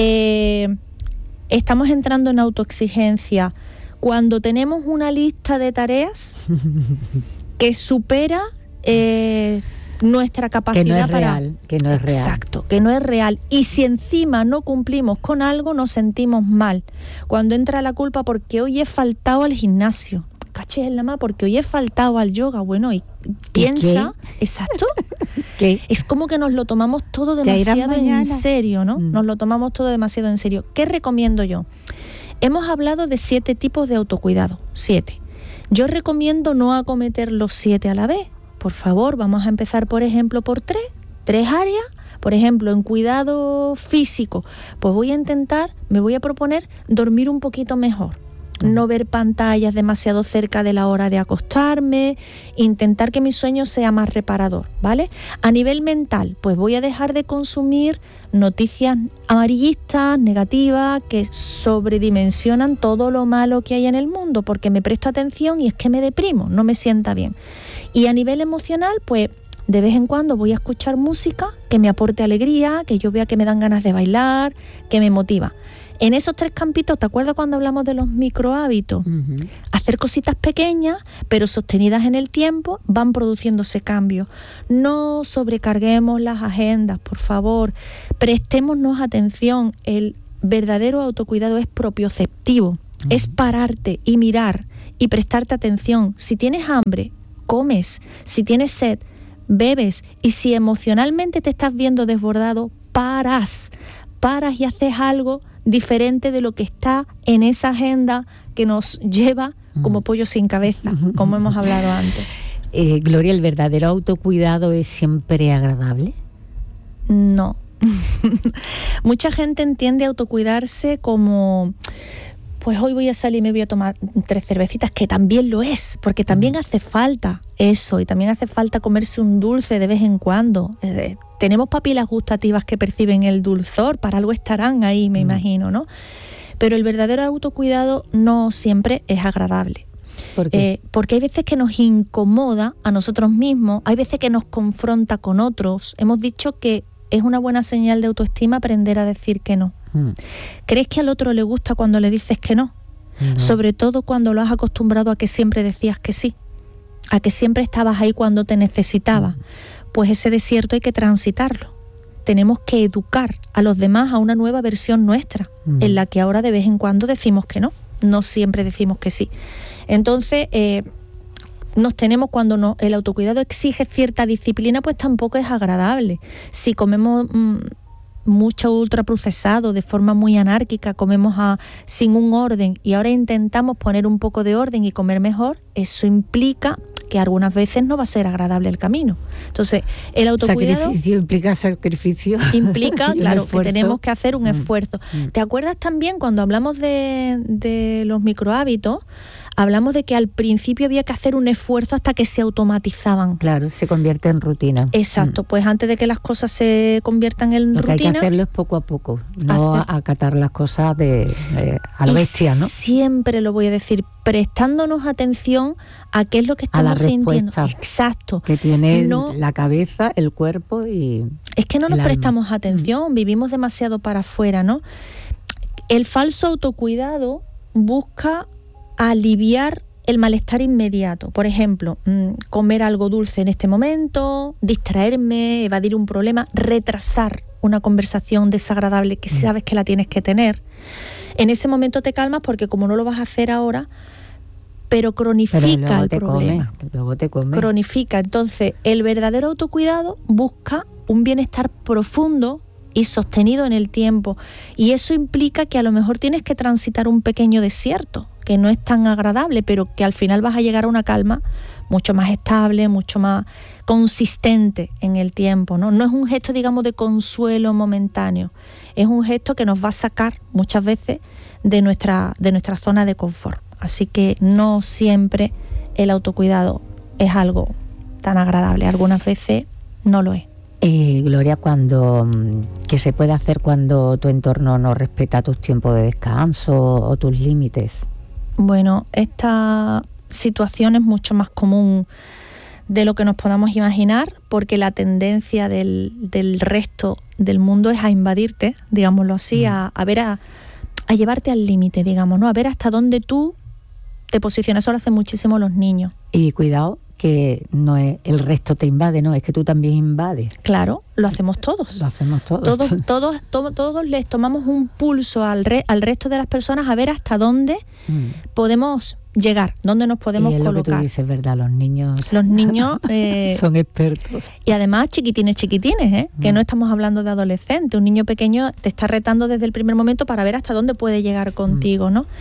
estamos entrando en autoexigencia? Cuando tenemos una lista de tareas que supera nuestra capacidad
que no es
para...
real, que no es real.
Exacto, que no es real. Y si encima no cumplimos con algo, nos sentimos mal. Cuando entra la culpa porque hoy he faltado al gimnasio, caché en la más, porque hoy he faltado al yoga, bueno, y piensa, exacto,
¿Qué?
es como que nos lo tomamos todo demasiado en serio, ¿no? Nos lo tomamos todo demasiado en serio. ¿Qué recomiendo yo? Hemos hablado de 7 tipos de autocuidado, 7. Yo recomiendo no acometer los 7 a la vez. Por favor, vamos a empezar, por ejemplo, por 3 áreas. Por ejemplo, en cuidado físico, pues me voy a proponer dormir un poquito mejor. No ver pantallas demasiado cerca de la hora de acostarme, intentar que mi sueño sea más reparador, ¿vale? A nivel mental, pues voy a dejar de consumir noticias amarillistas, negativas, que sobredimensionan todo lo malo que hay en el mundo, porque me presto atención y es que me deprimo, no me sienta bien. Y a nivel emocional, pues de vez en cuando voy a escuchar música que me aporte alegría, que yo vea que me dan ganas de bailar, que me motiva. En esos 3 campitos, ¿te acuerdas cuando hablamos de los microhábitos? Uh-huh. Hacer cositas pequeñas, pero sostenidas en el tiempo, van produciéndose cambios. No sobrecarguemos las agendas, por favor. Prestémonos atención. El verdadero autocuidado es propioceptivo. Uh-huh. Es pararte y mirar y prestarte atención. Si tienes hambre, comes. Si tienes sed, bebes. Y si emocionalmente te estás viendo desbordado, paras y haces algo diferente de lo que está en esa agenda que nos lleva como pollo sin cabeza, como hemos hablado antes.
Gloria, ¿el verdadero autocuidado es siempre agradable?
No. Mucha gente entiende autocuidarse como... pues hoy voy a salir y me voy a tomar 3 cervecitas, que también lo es, porque también hace falta eso, y también hace falta comerse un dulce de vez en cuando. Tenemos papilas gustativas que perciben el dulzor, para algo estarán ahí, me imagino, ¿no? Pero el verdadero autocuidado no siempre es agradable.
¿Por qué?
Porque hay veces que nos incomoda a nosotros mismos, hay veces que nos confronta con otros. Hemos dicho que es una buena señal de autoestima aprender a decir que no. ¿Crees que al otro le gusta cuando le dices que no? No. Sobre todo cuando lo has acostumbrado a que siempre decías que sí, a que siempre estabas ahí cuando te necesitaba. Pues ese desierto hay que transitarlo. Tenemos que educar a los demás a una nueva versión nuestra, en la que ahora de vez en cuando decimos que no, no siempre decimos que sí. Entonces, nos tenemos, cuando el autocuidado exige cierta disciplina, pues tampoco es agradable. Si comemos mucho ultraprocesado de forma muy anárquica, comemos sin un orden, y ahora intentamos poner un poco de orden y comer mejor, eso implica que algunas veces no va a ser agradable el camino. Entonces, el autocuidado...
Sacrificio implica sacrificio.
Implica, claro, que tenemos que hacer un esfuerzo. ¿Te acuerdas también cuando hablamos de los microhábitos? Hablamos de que al principio había que hacer un esfuerzo hasta que se automatizaban.
Claro, se convierte en rutina.
Exacto, pues antes de que las cosas se conviertan en rutina...
Lo que hay que hacerlo es poco a poco, no acatar las cosas a lo bestia, ¿no?
Siempre lo voy a decir, prestándonos atención a qué es lo que estamos sintiendo. Exacto.
Que tiene la cabeza, el cuerpo y...
Es que no nos prestamos atención, vivimos demasiado para afuera, ¿no? El falso autocuidado busca aliviar el malestar inmediato. Por ejemplo, comer algo dulce en este momento, distraerme, evadir un problema, retrasar una conversación desagradable que sabes que la tienes que tener. En ese momento te calmas porque como no lo vas a hacer ahora, pero cronifica el problema.
Luego te come.
Cronifica. Entonces, el verdadero autocuidado busca un bienestar profundo y sostenido en el tiempo. Y eso implica que a lo mejor tienes que transitar un pequeño desierto, que no es tan agradable, pero que al final vas a llegar a una calma mucho más estable, mucho más consistente en el tiempo, ¿no? No es un gesto, digamos, de consuelo momentáneo, es un gesto que nos va a sacar muchas veces de nuestra zona de confort. Así que no siempre el autocuidado es algo tan agradable, algunas veces no lo es.
Gloria, ¿qué se puede hacer cuando tu entorno no respeta tus tiempos de descanso o tus límites?
Bueno, esta situación es mucho más común de lo que nos podamos imaginar, porque la tendencia del resto del mundo es a invadirte, digámoslo así, a llevarte al límite, digamos, ¿no? A ver hasta dónde tú te posicionas. Eso lo hacen muchísimo los niños.
Y cuidado, que no es el resto te invade, no, es que tú también invades.
Claro, lo hacemos todos.
Lo hacemos todos.
Todos les tomamos un pulso al resto de las personas a ver hasta dónde podemos llegar, dónde nos podemos colocar.
Lo que tú dices, ¿verdad? Los niños son expertos.
Y además chiquitines, que no estamos hablando de adolescentes. Un niño pequeño te está retando desde el primer momento para ver hasta dónde puede llegar contigo, ¿no?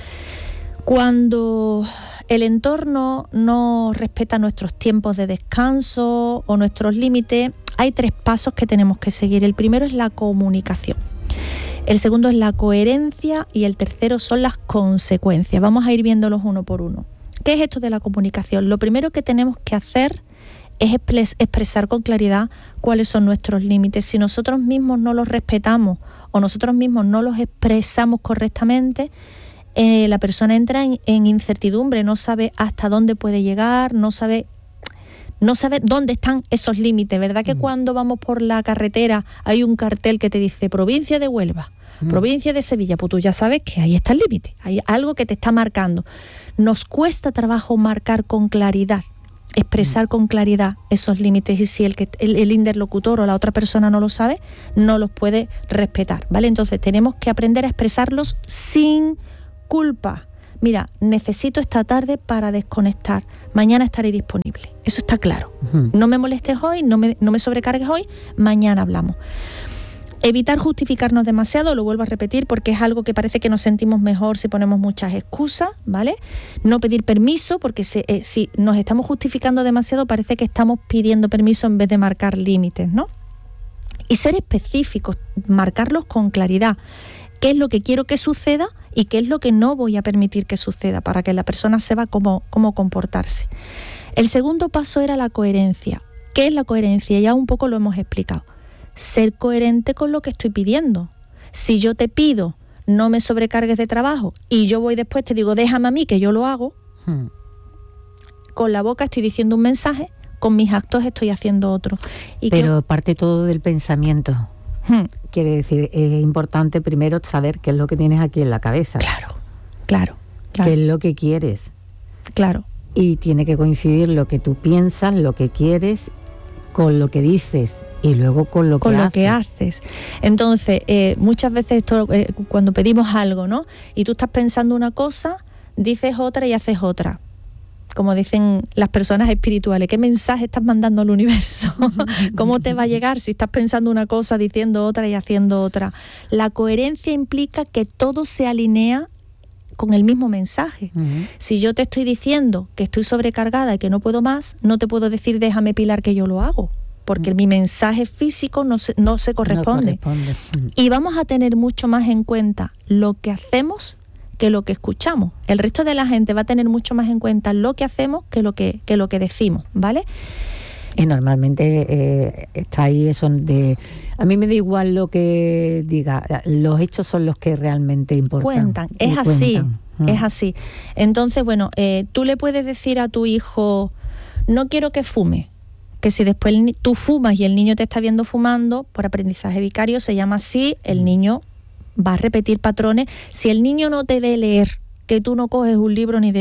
Cuando el entorno no respeta nuestros tiempos de descanso o nuestros límites, hay 3 pasos que tenemos que seguir. El primero es la comunicación. El segundo es la coherencia y el tercero son las consecuencias. Vamos a ir viéndolos uno por uno. ¿Qué es esto de la comunicación? Lo primero que tenemos que hacer es expresar con claridad cuáles son nuestros límites. Si nosotros mismos no los respetamos o nosotros mismos no los expresamos correctamente, la persona entra en incertidumbre, no sabe hasta dónde puede llegar, no sabe dónde están esos límites. ¿Verdad que cuando vamos por la carretera hay un cartel que te dice provincia de Huelva, provincia de Sevilla? Pues tú ya sabes que ahí está el límite, hay algo que te está marcando. Nos cuesta trabajo marcar con claridad, expresar con claridad esos límites, y si el interlocutor o la otra persona no lo sabe, no los puede respetar, ¿vale? Entonces tenemos que aprender a expresarlos sin culpa. Mira, necesito esta tarde para desconectar, mañana estaré disponible. Eso está claro. No me molestes hoy, no me sobrecargues hoy, mañana hablamos. Evitar justificarnos demasiado, lo vuelvo a repetir porque es algo que parece que nos sentimos mejor si ponemos muchas excusas, ¿vale? No pedir permiso, porque si nos estamos justificando demasiado parece que estamos pidiendo permiso en vez de marcar límites, ¿no? Y ser específicos, marcarlos con claridad. ¿Qué es lo que quiero que suceda y qué es lo que no voy a permitir que suceda, para que la persona sepa cómo comportarse? El segundo paso era la coherencia. ¿Qué es la coherencia? Ya un poco lo hemos explicado. Ser coherente con lo que estoy pidiendo. Si yo te pido no me sobrecargues de trabajo y yo voy después te digo déjame a mí que yo lo hago, con la boca estoy diciendo un mensaje, con mis actos estoy haciendo otro.
Pero parte todo del pensamiento. Quiere decir, es importante primero saber qué es lo que tienes aquí en la cabeza.
Claro.
¿Qué es lo que quieres?
Claro.
Y tiene que coincidir lo que tú piensas, lo que quieres, con lo que dices y luego con lo que haces.
Entonces, muchas veces esto, cuando pedimos algo, ¿no? Y tú estás pensando una cosa, dices otra y haces otra. Como dicen las personas espirituales, ¿qué mensaje estás mandando al universo? ¿Cómo te va a llegar si estás pensando una cosa, diciendo otra y haciendo otra? La coherencia implica que todo se alinea con el mismo mensaje. Si yo te estoy diciendo que estoy sobrecargada y que no puedo más, no te puedo decir déjame Pilar que yo lo hago, porque mi mensaje físico no se corresponde. Y vamos a tener mucho más en cuenta lo que hacemos que lo que escuchamos. El resto de la gente va a tener mucho más en cuenta lo que hacemos que lo que decimos, ¿vale?
Y normalmente está ahí eso de... A mí me da igual lo que diga, los hechos son los que realmente importan.
Cuentan, es así. Entonces, bueno, tú le puedes decir a tu hijo, no quiero que fume, que si después tú fumas y el niño te está viendo fumando, por aprendizaje vicario se llama así, el niño va a repetir patrones. Si el niño no te ve leer, que tú no coges un libro ni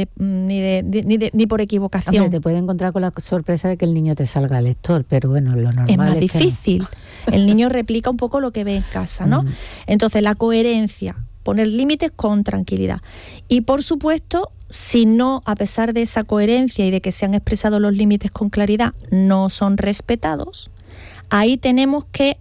por equivocación.
Hombre, te puede encontrar con la sorpresa de que el niño te salga lector, pero bueno, lo normal
es más difícil. El niño replica un poco lo que ve en casa, ¿no? Entonces, la coherencia, poner límites con tranquilidad. Y por supuesto, si no, a pesar de esa coherencia y de que se han expresado los límites con claridad, no son respetados, ahí tenemos que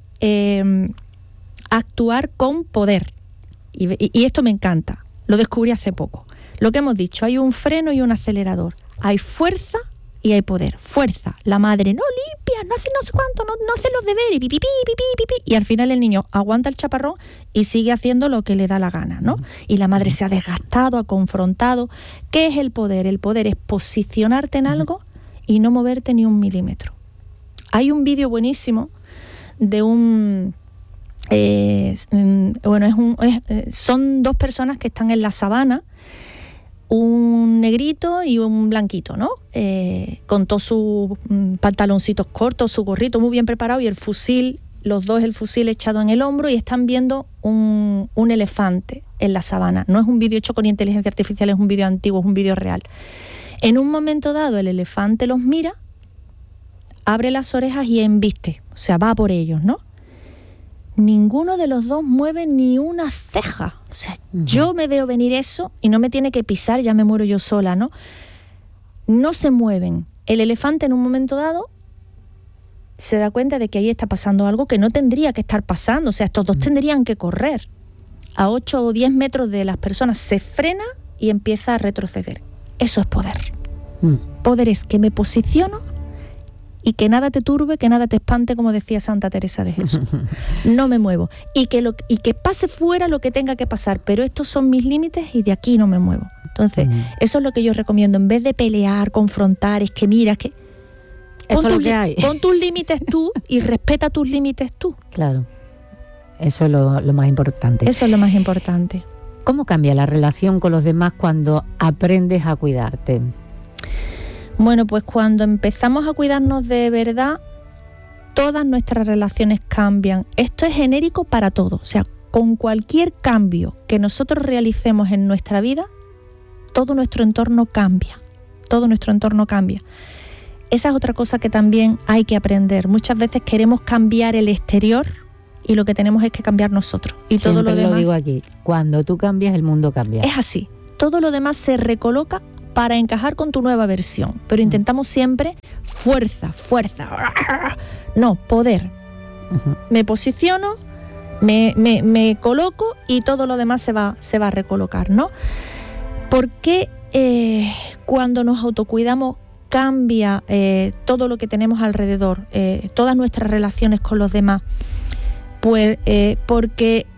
actuar con poder. Y esto me encanta, lo descubrí hace poco. Lo que hemos dicho, hay un freno y un acelerador. Hay fuerza y hay poder. Fuerza, la madre no limpia, no hace no sé cuánto, no hace los deberes, pipi, y al final el niño aguanta el chaparrón y sigue haciendo lo que le da la gana, ¿no? Y la madre se ha desgastado, ha confrontado. ¿Qué es el poder? El poder es posicionarte en algo y no moverte ni un milímetro. Hay un vídeo buenísimo de un... son dos personas que están en la sabana, un negrito y un blanquito, ¿no? Con todos sus pantaloncitos cortos, su gorrito muy bien preparado y el fusil, los dos el fusil echado en el hombro, y están viendo un elefante en la sabana. No es un vídeo hecho con inteligencia artificial, es un vídeo antiguo, es un vídeo real. En un momento dado el elefante los mira abre las orejas y embiste, o sea, va por ellos, ¿no? Ninguno de los dos mueve ni una ceja. O sea, yo me veo venir eso y no me tiene que pisar, ya me muero yo sola, ¿no? No se mueven. El elefante en un momento dado se da cuenta de que ahí está pasando algo que no tendría que estar pasando. O sea, estos dos tendrían que correr. A 8 o 10 metros de las personas se frena y empieza a retroceder. Eso es poder. Poder es que me posiciono y que nada te turbe, que nada te espante, como decía Santa Teresa de Jesús. No me muevo. Y que pase fuera lo que tenga que pasar, pero estos son mis límites y de aquí no me muevo. Entonces, eso es lo que yo recomiendo. En vez de pelear, confrontar, es que mira, que...
Esto es lo que hay.
Pon tus límites tú y respeta tus límites tú.
Claro. Eso es lo más importante.
Eso es lo más importante.
¿Cómo cambia la relación con los demás cuando aprendes a cuidarte?
Bueno, pues cuando empezamos a cuidarnos de verdad, todas nuestras relaciones cambian. Esto es genérico para todo. O sea, con cualquier cambio que nosotros realicemos en nuestra vida, todo nuestro entorno cambia. Todo nuestro entorno cambia. Esa es otra cosa que también hay que aprender. Muchas veces queremos cambiar el exterior y lo que tenemos es que cambiar nosotros. Y
siempre
todo lo demás...
lo digo aquí, cuando tú cambias, el mundo cambia.
Es así. Todo lo demás se recoloca para encajar con tu nueva versión. Pero intentamos siempre fuerza. No, poder. Me posiciono, me coloco y todo lo demás se va a recolocar, ¿no? Porque cuando nos autocuidamos cambia todo lo que tenemos alrededor, todas nuestras relaciones con los demás. Pues porque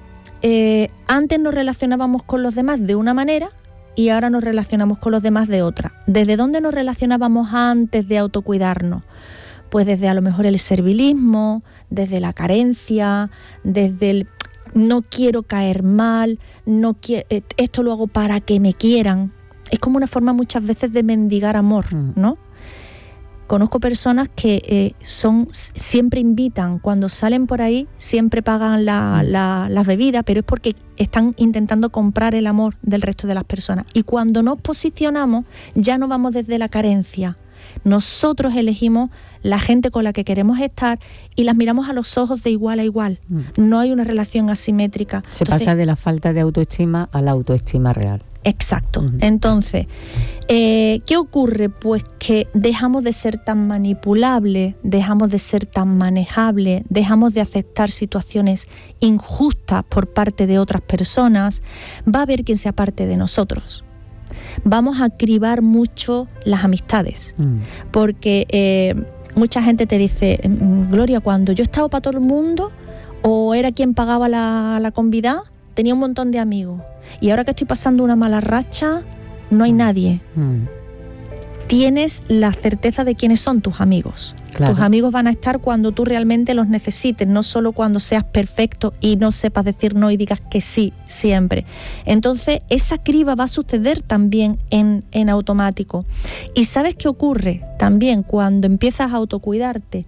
antes nos relacionábamos con los demás de una manera y ahora nos relacionamos con los demás de otra. ¿Desde dónde nos relacionábamos antes de autocuidarnos? Pues desde a lo mejor el servilismo, desde la carencia, desde el no quiero caer mal, esto lo hago para que me quieran. Es como una forma muchas veces de mendigar amor, ¿no? Conozco personas que siempre invitan, cuando salen por ahí, siempre pagan las bebidas, pero es porque están intentando comprar el amor del resto de las personas. Y cuando nos posicionamos, ya no vamos desde la carencia. Nosotros elegimos la gente con la que queremos estar y las miramos a los ojos de igual a igual. No hay una relación asimétrica.
Entonces, pasa de la falta de autoestima a la autoestima real.
Exacto. Entonces, ¿qué ocurre? Pues que dejamos de ser tan manipulables, dejamos de ser tan manejables, dejamos de aceptar situaciones injustas por parte de otras personas. Va a haber quien se aparte de nosotros. Vamos a cribar mucho las amistades, porque mucha gente te dice, Gloria, cuando yo estaba para todo el mundo o era quien pagaba la convidada, tenía un montón de amigos. Y ahora que estoy pasando una mala racha, no hay nadie. Tienes la certeza de quiénes son tus amigos. Claro. Tus amigos van a estar cuando tú realmente los necesites, no solo cuando seas perfecto y no sepas decir no y digas que sí siempre. Entonces, esa criba va a suceder también en automático. ¿Y sabes qué ocurre también cuando empiezas a autocuidarte?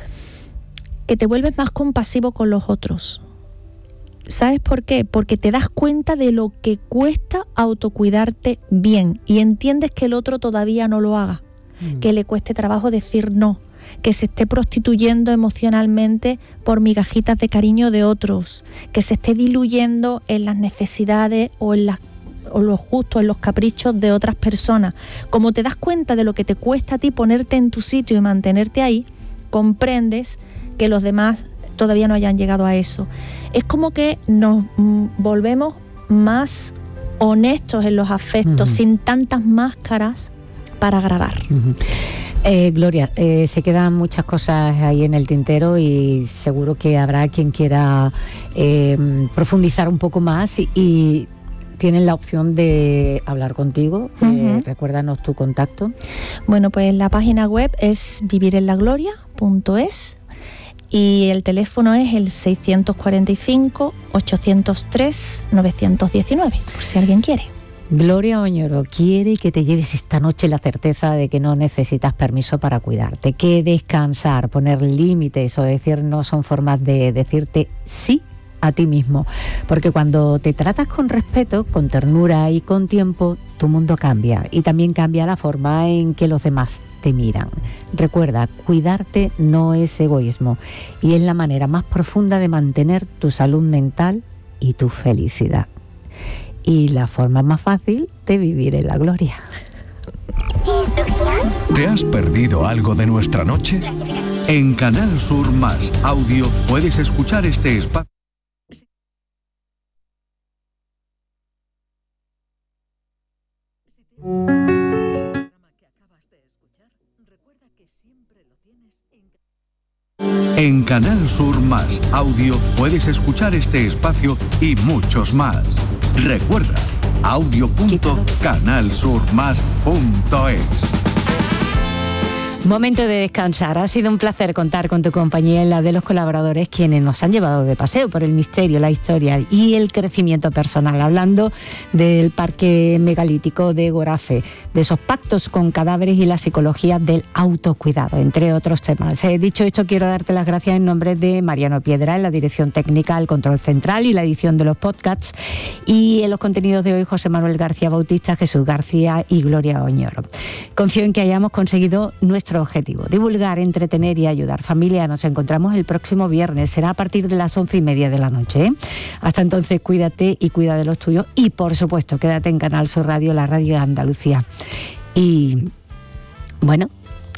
Que te vuelves más compasivo con los otros. ¿Sabes por qué? Porque te das cuenta de lo que cuesta autocuidarte bien y entiendes que el otro todavía no lo haga, que le cueste trabajo decir no, que se esté prostituyendo emocionalmente por migajitas de cariño de otros, que se esté diluyendo en las necesidades o en los gustos, en los caprichos de otras personas. Como te das cuenta de lo que te cuesta a ti ponerte en tu sitio y mantenerte ahí, comprendes que los demás todavía no hayan llegado a eso. Es como que nos volvemos más honestos en los afectos, sin tantas máscaras para agradar.
Gloria, se quedan muchas cosas ahí en el tintero y seguro que habrá quien quiera profundizar un poco más y tienen la opción de hablar contigo. Recuérdanos tu contacto.
Bueno, pues la página web es vivirenlagloria.es y el teléfono es el 645-803-919, por si alguien quiere.
Gloria Oñoro quiere que te lleves esta noche la certeza de que no necesitas permiso para cuidarte, que descansar, poner límites o decir no son formas de decirte sí a ti mismo, porque cuando te tratas con respeto, con ternura y con tiempo, tu mundo cambia y también cambia la forma en que los demás te miran. Recuerda, cuidarte no es egoísmo y es la manera más profunda de mantener tu salud mental y tu felicidad. Y la forma más fácil de vivir en la gloria.
¿Te has perdido algo de nuestra noche? En Canal Sur Más Audio puedes escuchar este espacio. En Canal Sur Más Audio puedes escuchar este espacio y muchos más. Recuerda, audio.canalsurmas.es.
Momento de descansar. Ha sido un placer contar con tu compañía en la de los colaboradores, quienes nos han llevado de paseo por el misterio, la historia y el crecimiento personal, hablando del parque megalítico de Gorafe, de esos pactos con cadáveres y la psicología del autocuidado, entre otros temas. Dicho esto, quiero darte las gracias en nombre de Mariano Piedra, en la dirección técnica, el control central y la edición de los podcasts, y en los contenidos de hoy José Manuel García Bautista, Jesús García y Gloria Oñoro. Confío en que hayamos conseguido nuestro objetivo: divulgar, entretener y ayudar. Familia, nos encontramos el próximo viernes, será a partir de las 11:30 de la noche. Hasta entonces, cuídate y cuida de los tuyos y, por supuesto, quédate en Canal Sur Radio, la radio de Andalucía. Y bueno,